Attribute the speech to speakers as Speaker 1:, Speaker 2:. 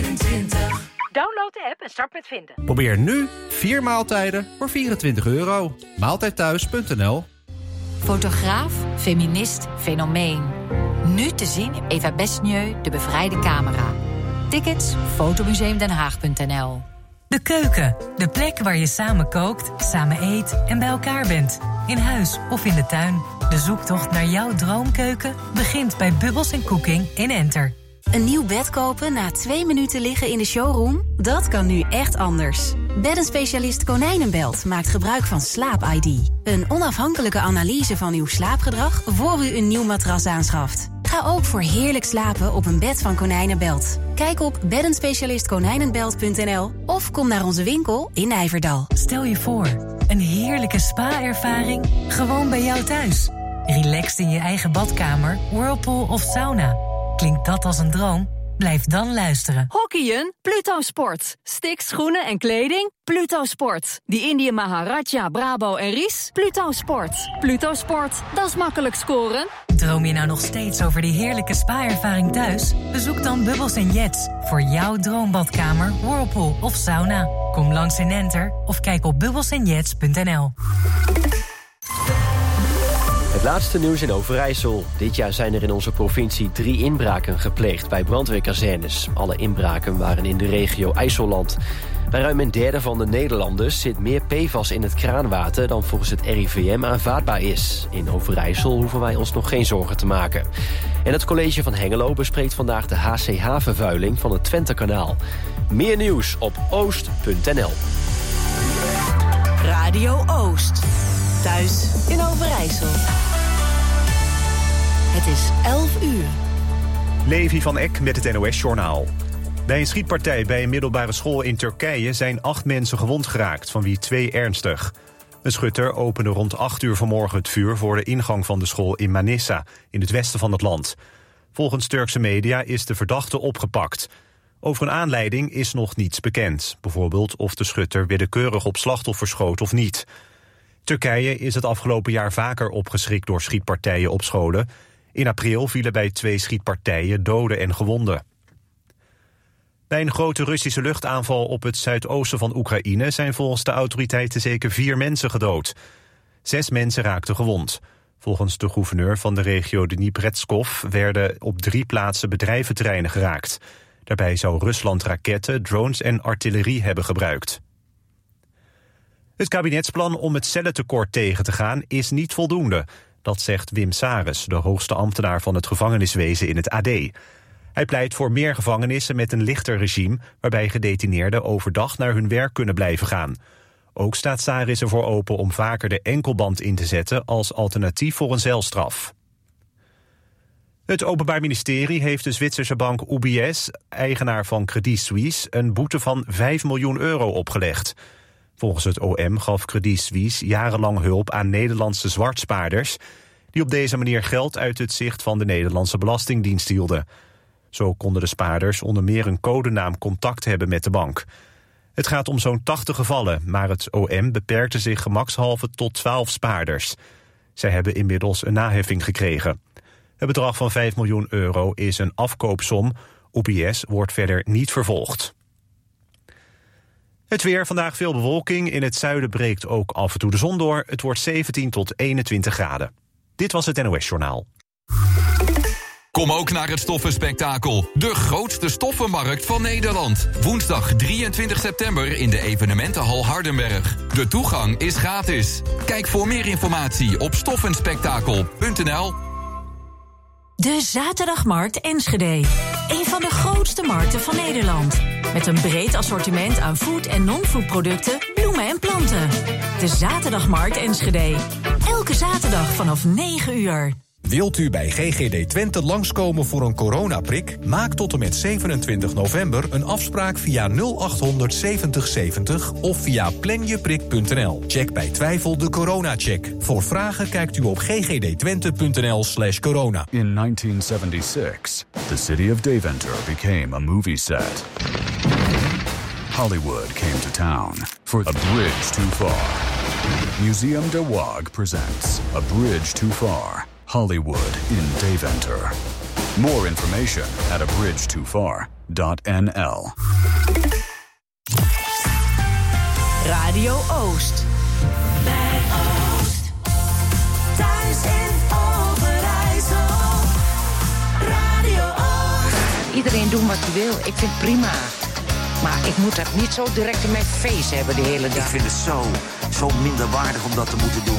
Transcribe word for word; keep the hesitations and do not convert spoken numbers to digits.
Speaker 1: vierentwintig.
Speaker 2: Download de app en start met vinden.
Speaker 3: Probeer nu vier maaltijden voor vierentwintig euro. Maaltijdthuis punt n l.
Speaker 4: Fotograaf, feminist, fenomeen. Nu te zien in Eva Besnieu, de bevrijde camera. Tickets, fotomuseumdenhaag punt n l.
Speaker 5: De keuken, de plek waar je samen kookt, samen eet en bij elkaar bent. In huis of in de tuin. De zoektocht naar jouw droomkeuken begint bij Bubbles en Cooking in Enter.
Speaker 6: Een nieuw bed kopen na twee minuten liggen in de showroom? Dat kan nu echt anders. Beddenspecialist Konijnenbelt maakt gebruik van Slaap I D. Een onafhankelijke analyse van uw slaapgedrag voor u een nieuw matras aanschaft. Ga ook voor heerlijk slapen op een bed van Konijnenbelt. Kijk op beddenspecialist konijnenbelt punt n l of kom naar onze winkel in Nijverdal.
Speaker 5: Stel je voor, een heerlijke spa-ervaring gewoon bij jou thuis. Relaxed in je eigen badkamer, whirlpool of sauna. Klinkt dat als een droom? Blijf dan luisteren.
Speaker 7: Hockeyen? Pluto Sport. Sticks, schoenen en kleding? Pluto Sport. Die Indië Maharaja, Brabo en Ries? Pluto Sport. Pluto Sport, dat is makkelijk scoren.
Speaker 5: Droom je nou nog steeds over die heerlijke spa-ervaring thuis? Bezoek dan Bubbles en Jets voor jouw droombadkamer, whirlpool of sauna. Kom langs in Enter of kijk op bubbles en jets punt n l.
Speaker 8: Het laatste nieuws in Overijssel. Dit jaar zijn er in onze provincie drie inbraken gepleegd bij brandweerkazernes. Alle inbraken waren in de regio IJsselland. Bij ruim een derde van de Nederlanders zit meer P F A S in het kraanwater dan volgens het R I V M aanvaardbaar is. In Overijssel hoeven wij ons nog geen zorgen te maken. En het college van Hengelo bespreekt vandaag de H C H-vervuiling van het Twentekanaal. Meer nieuws op oost punt n l.
Speaker 9: Radio Oost. Thuis in Overijssel. Het is elf uur.
Speaker 10: Levi van Eck met het N O S-journaal. Bij een schietpartij bij een middelbare school in Turkije zijn acht mensen gewond geraakt, van wie twee ernstig. Een schutter opende rond acht uur vanmorgen het vuur voor de ingang van de school in Manisa, in het westen van het land. Volgens Turkse media is de verdachte opgepakt. Over een aanleiding is nog niets bekend. Bijvoorbeeld of de schutter willekeurig op slachtoffers schoot of niet. Turkije is het afgelopen jaar vaker opgeschrikt door schietpartijen op scholen. In april vielen bij twee schietpartijen doden en gewonden. Bij een grote Russische luchtaanval op het zuidoosten van Oekraïne zijn volgens de autoriteiten zeker vier mensen gedood. Zes mensen raakten gewond. Volgens de gouverneur van de regio Dnipretskov werden op drie plaatsen bedrijventerreinen geraakt. Daarbij zou Rusland raketten, drones en artillerie hebben gebruikt. Het kabinetsplan om het cellentekort tegen te gaan is niet voldoende. Dat zegt Wim Sares, de hoogste ambtenaar van het gevangeniswezen in het A D. Hij pleit voor meer gevangenissen met een lichter regime, waarbij gedetineerden overdag naar hun werk kunnen blijven gaan. Ook staat Saris ervoor open om vaker de enkelband in te zetten als alternatief voor een celstraf. Het Openbaar Ministerie heeft de Zwitserse bank U B S, eigenaar van Credit Suisse, een boete van vijf miljoen euro opgelegd. Volgens het O M gaf Credit Suisse jarenlang hulp aan Nederlandse zwartspaarders, die op deze manier geld uit het zicht van de Nederlandse Belastingdienst hielden. Zo konden de spaarders onder meer een codenaam contact hebben met de bank. Het gaat om zo'n tachtig gevallen, maar het O M beperkte zich gemakshalve tot twaalf spaarders. Zij hebben inmiddels een naheffing gekregen. Het bedrag van vijf miljoen euro is een afkoopsom. U B S wordt verder niet vervolgd. Het weer, vandaag veel bewolking. In het zuiden breekt ook af en toe de zon door. Het wordt zeventien tot eenentwintig graden. Dit was het N O S-journaal.
Speaker 11: Kom ook naar het Stoffenspektakel. De grootste stoffenmarkt van Nederland. Woensdag drieëntwintig september in de evenementenhal Hardenberg. De toegang is gratis. Kijk voor meer informatie op stoffenspektakel punt n l.
Speaker 4: De Zaterdagmarkt Enschede. Een van de grootste markten van Nederland. Met een breed assortiment aan food- en non-food producten, bloemen en planten. De Zaterdagmarkt Enschede. Elke zaterdag vanaf negen uur.
Speaker 12: Wilt u bij G G D Twente langskomen voor een coronaprik? Maak tot en met zevenentwintig november een afspraak via nul achthonderd zeventig zeventig of via planjeprik punt n l. Check bij twijfel de coronacheck. Voor vragen kijkt u op ggdtwente.nl slash corona.
Speaker 13: In nineteen seventy-six, the city of Deventer became a movie set. Hollywood came to town for A Bridge Too Far. Museum de Waag presents A Bridge Too Far. Hollywood in Deventer. More information at a bridge too far dot n l.
Speaker 9: Radio Oost. Bij Oost. Thuis in Overijssel. Radio Oost.
Speaker 2: Iedereen doet wat hij wil. Ik vind het prima. Maar ik moet dat niet zo direct in mijn face hebben de hele dag.
Speaker 1: Ik vind het zo, zo minderwaardig om dat te moeten doen.